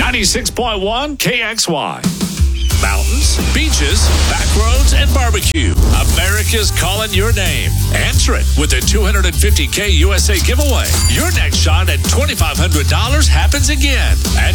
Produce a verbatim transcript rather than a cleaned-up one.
ninety-six point one K X Y. Mountains, beaches, back roads, and barbecue. America's calling your name. Answer it with the two hundred fifty K U S A giveaway. Your next shot at twenty-five hundred dollars happens again. And